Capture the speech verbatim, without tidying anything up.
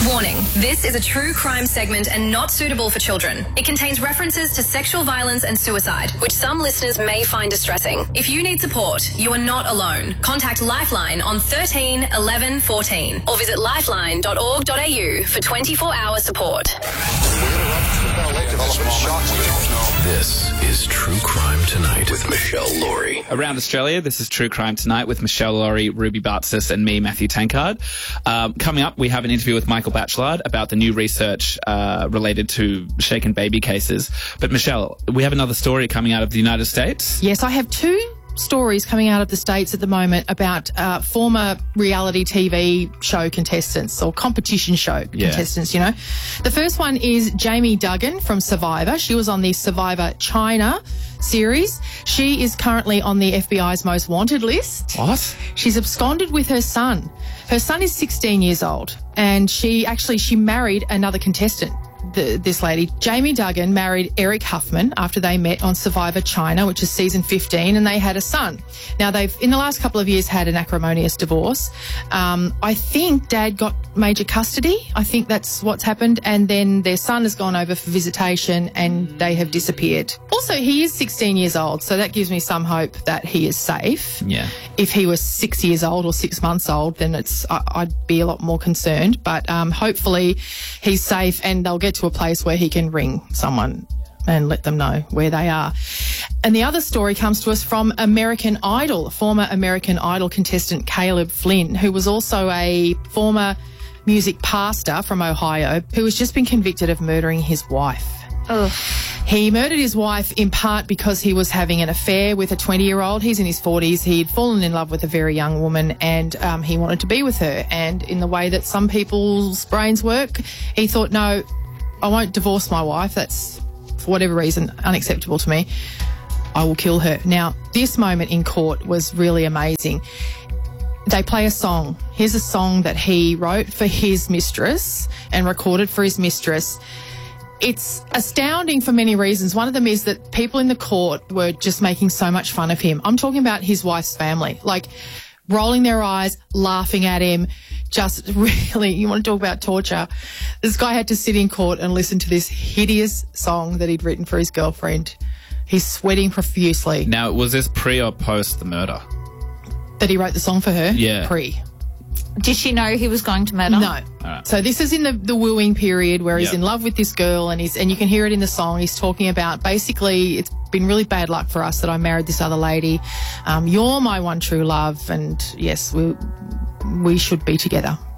Warning, this is a true crime segment and not suitable for children. It contains references to sexual violence and suicide, which some listeners may find distressing. If you need support, you are not alone. Contact Lifeline on thirteen eleven fourteen or visit lifeline dot org dot a u for twenty-four hour support. This is True Crime Tonight with Michelle Laurie. Around Australia, this is True Crime Tonight with Michelle Laurie, Ruby Bartzis and me, Matthew Tankard. Um, coming up, we have an interview with Michael Batchelard about the new research uh, related to shaken baby cases. But Michelle, we have another story coming out of the United States. Yes, I have two stories coming out of the States at the moment about uh, former reality T V show contestants or competition show Yeah. contestants, you know. The first one is Jamie Duggan from Survivor. She was on the Survivor China series. She is currently on the F B I's most wanted list. What? She's absconded with her son. Her son is sixteen years old, and she actually, she married another contestant. The, this lady, Jamie Duggan, married Eric Huffman after they met on Survivor China, which is season fifteen, and they had a son. Now, they've, in the last couple of years, had an acrimonious divorce. Um, I think Dad got major custody. I think that's what's happened. And then their son has gone over for visitation and they have disappeared. Also, he is sixteen years old, so that gives me some hope that he is safe. Yeah. If he was six years old or six months old, then it's I, I'd be a lot more concerned. But um, hopefully he's safe and they'll get to a place where he can ring someone and let them know where they are. And the other story comes to us from American Idol, former American Idol contestant Caleb Flynn, who was also a former music pastor from Ohio who has just been convicted of murdering his wife. Ugh. He murdered his wife in part because he was having an affair with a twenty-year-old. He's in his forties. He'd fallen in love with a very young woman and um, he wanted to be with her. And in the way that some people's brains work, he thought, no, I won't divorce my wife. That's, for whatever reason, unacceptable to me. I will kill her. Now, this moment in court was really amazing. They play a song. Here's a song that he wrote for his mistress and recorded for his mistress. It's astounding for many reasons. One of them is that people in the court were just making so much fun of him. I'm talking about his wife's family, like rolling their eyes, laughing at him, just really, you want to talk about torture. This guy had to sit in court and listen to this hideous song that he'd written for his girlfriend. He's sweating profusely. Now, was this pre or post the murder? That he wrote the song for her? Yeah. Pre. Did she know he was going to murder? No. Right. So this is in the, the wooing period where he's Yep. in love with this girl and he's and you can hear it in the song. He's talking about basically it's been really bad luck for us that I married this other lady. Um, you're my one true love and yes, we we should be together.